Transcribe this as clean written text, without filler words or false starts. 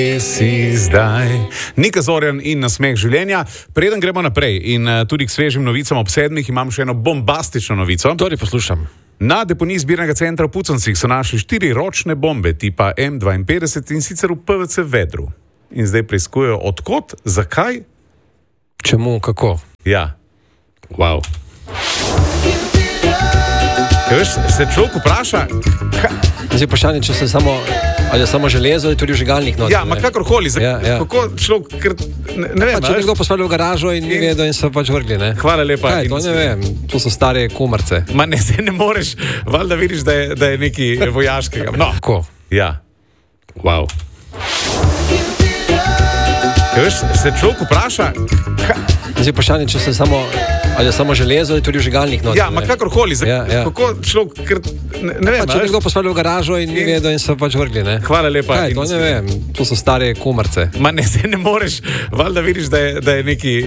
Si zdaj. Nika Zorjan in nasmeh življenja. Preden gremo naprej in tudi k svežim novicam ob 7, imam še eno bombastično novico. Torej poslušam. Na deponiji zbirnega centra v Pucancih so našli 4 ročne bombe tipa M52 in sicer v PVC vedru. In zdaj preiskujejo odkot, zakaj. Čemu, kako? Ja. Wow. Veš, se človek vpraša, Zdaj vprašanje, če se samo, ali je samo železo ali tudi vžigalnik noter. ja, ma kakorkoli, kako človek, ker ne vem. Če nekdo postavlja v garažo in ni vedel in so pač vrgli, ne? Hvala lepa. Kaj, to ne vem, to so stare kumarce. Ma ne, zdaj ne moreš, valjda vidiš, da je nekaj vojaškega. No. Kako? Ja. Wow. Veš, se človek vpraša, Zdaj vprašanje, če se samo, ali je samo železo ali tudi vžigalnik noter. ja, ma kakorkoli, kako človek, ker ne vem. Če nekdo postavlja v garažo in ni vedel in so pač vrgli, ne? Hvala lepa. Kaj, to ne vem, to so stare kumarce. Ma ne, zdaj ne moreš, valjda vidiš, da je nekaj